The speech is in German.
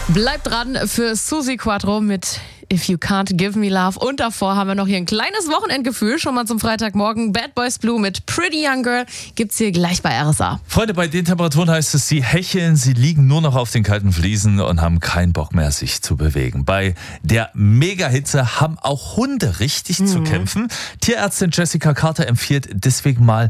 Bleibt dran für Suzi Quatro mit If You Can't Give Me Love. Und davor haben wir noch hier ein kleines Wochenendgefühl. Schon mal zum Freitagmorgen. Bad Boys Blue mit Pretty Young Girl gibt's hier gleich bei RSA. Freunde, bei den Temperaturen heißt es, sie hecheln, sie liegen nur noch auf den kalten Fliesen und haben keinen Bock mehr, sich zu bewegen. Bei der Mega-Hitze haben auch Hunde richtig zu kämpfen. Tierärztin Jessica Carter empfiehlt deswegen mal